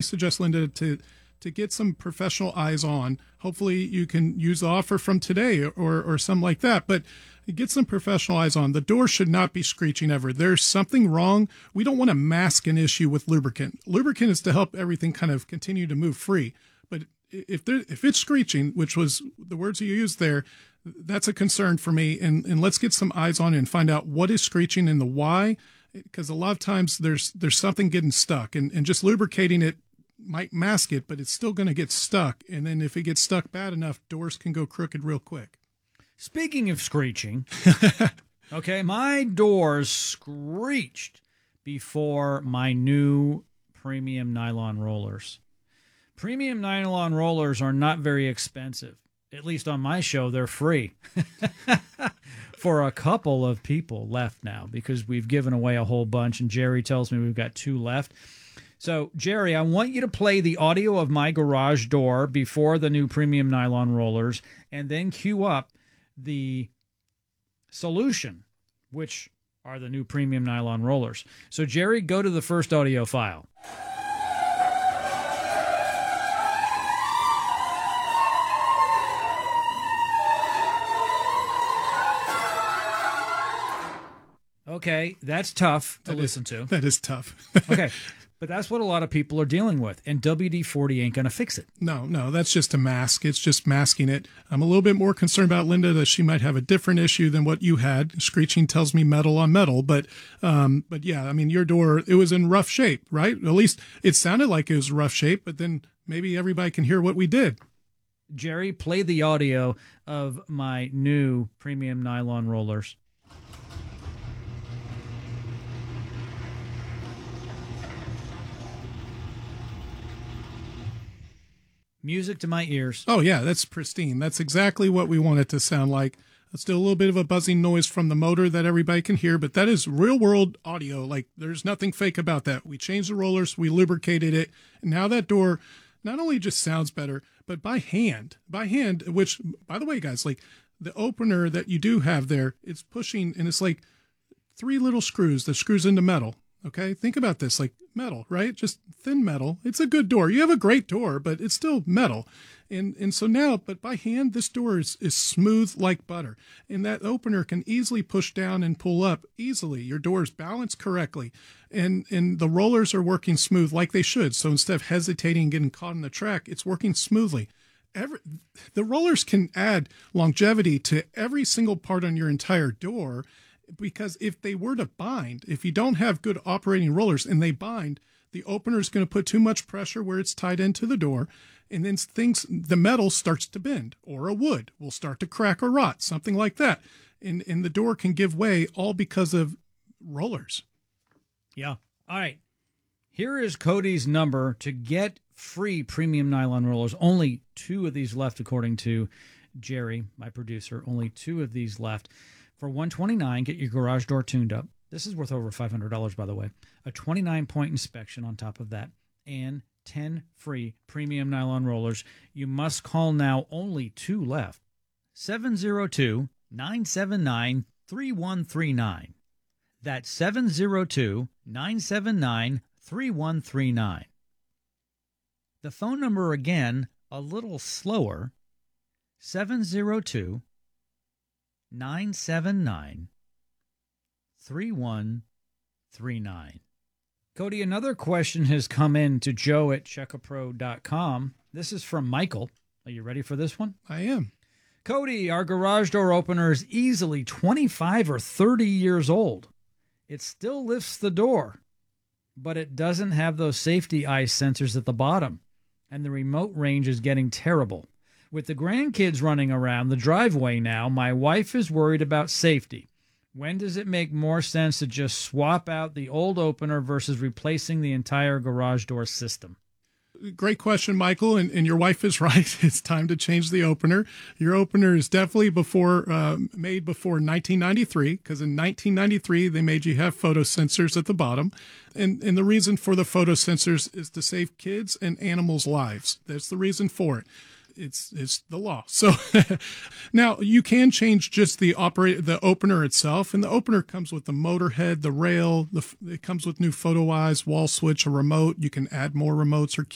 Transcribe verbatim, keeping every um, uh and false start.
suggest, Linda, to to get some professional eyes on. Hopefully you can use the offer from today or, or something like that. But get some professional eyes on. The door should not be screeching ever. There's something wrong. We don't want to mask an issue with lubricant. Lubricant is to help everything kind of continue to move free. But if there, if it's screeching, which was the words you used there, that's a concern for me. And, and let's get some eyes on it and find out what is screeching and the why. Because a lot of times there's there's something getting stuck. And, and just lubricating it might mask it, but it's still going to get stuck. And then if it gets stuck bad enough, doors can go crooked real quick. Speaking of screeching, okay, my doors screeched before my new premium nylon rollers. Premium nylon rollers are not very expensive. At least on my show, they're free for a couple of people left now because we've given away a whole bunch, and Jerry tells me we've got two left. So, Jerry, I want you to play the audio of my garage door before the new premium nylon rollers and then cue up the solution, which are the new premium nylon rollers. So, Jerry, go to the first audio file. Okay, that's tough to that listen is, to. That is tough. Okay, but that's what a lot of people are dealing with, and W D forty ain't going to fix it. No, no, that's just a mask. It's just masking it. I'm a little bit more concerned about Linda that she might have a different issue than what you had. Screeching tells me metal on metal, but um, but yeah, I mean, your door, it was in rough shape, right? At least it sounded like it was rough shape, but then maybe everybody can hear what we did. Jerry, play the audio of my new premium nylon rollers. Music to my ears. Oh, yeah, that's pristine. That's exactly what we want it to sound like. It's still a little bit of a buzzing noise from the motor that everybody can hear, but that is real-world audio. Like, there's nothing fake about that. We changed the rollers, we lubricated it, and now that door not only just sounds better, but by hand, by hand, which, by the way, guys, like, the opener that you do have there, it's pushing, and it's like three little screws that screws into metal. Okay, think about this, like metal, right? Just thin metal. It's a good door. You have a great door, but it's still metal. And and so now, but by hand, this door is, is smooth like butter. And that opener can easily push down and pull up easily. Your door is balanced correctly. And, and the rollers are working smooth like they should. So instead of hesitating and getting caught in the track, it's working smoothly. Every, the rollers can add longevity to every single part on your entire door. Because if they were to bind, if you don't have good operating rollers and they bind, the opener is going to put too much pressure where it's tied into the door, and then things, the metal starts to bend, or a wood will start to crack or rot, something like that. And, and the door can give way all because of rollers. Yeah. All right. Here is Cody's number to get free premium nylon rollers. Only two of these left, according to Jerry, my producer. Only two of these left. For one hundred twenty-nine dollars, get your garage door tuned up. This is worth over five hundred dollars, by the way. A twenty-nine point inspection on top of that, and ten free premium nylon rollers. You must call now. Only two left. seven oh two, nine seven nine, three one three nine. That's seven oh two, nine seven nine, three one three nine. The phone number again, a little slower, seven oh two, nine seven nine, three one three nine. Cody, another question has come in to joe at checkapro dot com. This is from Michael. Are you ready for this one? I am. Cody, our garage door opener is easily twenty-five or thirty years old. It still lifts the door, but it doesn't have those safety ice sensors at the bottom, and the remote range is getting terrible. With the grandkids running around the driveway now, my wife is worried about safety. When does it make more sense to just swap out the old opener versus replacing the entire garage door system? Great question, Michael, and, and your wife is right. It's time to change the opener. Your opener is definitely before uh, made before nineteen ninety-three, because in nineteen ninety-three, they made you have photo sensors at the bottom. And, and the reason for the photo sensors is to save kids and animals' lives. That's the reason for it. It's it's the law. So now you can change just the operate the opener itself, and the opener comes with the motor head, the rail. The it comes with new photo eyes, wall switch, a remote. You can add more remotes or